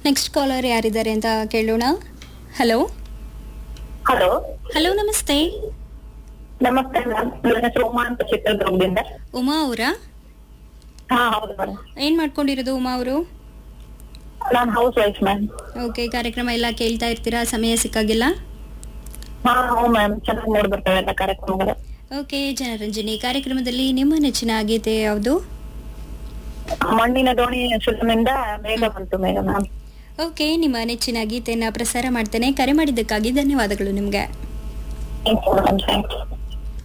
Next collar ಯಾರಿದ್ದಾರೆ ಅಂತ ಕೇಳೋಣ. ಹಲೋ ಹಲೋ ಹಲೋ, ನಮಸ್ತೆ. ನಮಸ್ತೆ ಮ್ಯಾಮ್, ನನ್ನ ಹೆಸರು ಉಮಾ ಅಂತ ಚಿತ್ರದುರ್ಗದಿಂದ. ಉಮಾ ಅವರಾ? ಹಾ ಹೌದು ಮೇಡಮ್. ಏನ್ ಮಾಡ್ಕೊಂಡಿರೋದು ಉಮಾ ಅವರು? ನಾನು ಹೌಸ್ ವೈಫ್ ಮ್ಯಾಮ್. ಓಕೆ, ಕಾರ್ಯಕ್ರಮ ಎಲ್ಲ ಕೇಳ್ತಾ ಇರ್ತೀರಾ ಸಮಯ ಸಿಕ್ಕಾಗಿಲ್ಲ? ಹಾ ಹೌದು ಮ್ಯಾಮ್, ಚೆನ್ನಾಗಿ ನೋಡಿ ಬರ್ತೇವೆ ಎಲ್ಲ ಕಾರ್ಯಕ್ರಮಗಳು. ಓಕೆ, ಜನರಂಜನಿ ಕಾರ್ಯಕ್ರಮದಲ್ಲಿ ನಿಮ್ಮ ನೆಚ್ಚಿನ ಗೀತೆ ಯಾವುದು? ಮಣ್ಣಿನ ದೋಣಿ ಫಿಲ್ಮಿಂದ ಮೇಘ ಬಂತು ಮೇಘ ಮ್ಯಾಮ್. ಓಕೆ, ನಿಮ್ಮ ನೆಚ್ಚಿನ ಗೀತೆಯನ್ನ ಪ್ರಸಾರ ಮಾಡ್ತೇನೆ. ಕರೆ ಮಾಡಿದ್ದಕ್ಕಾಗಿ ಧನ್ಯವಾದಗಳು ನಿಮ್ಗೆ. Thank you madam, thank you.